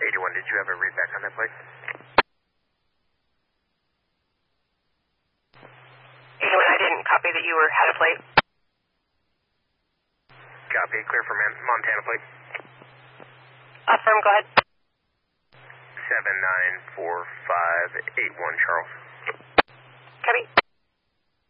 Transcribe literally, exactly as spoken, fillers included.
eighty-one, did you have a read back on that plate? eighty-one, I didn't copy that you were had a plate. Copy, clear for Man Montana plate. Affirm, go ahead. seven nine four five eight one, Charles. Copy.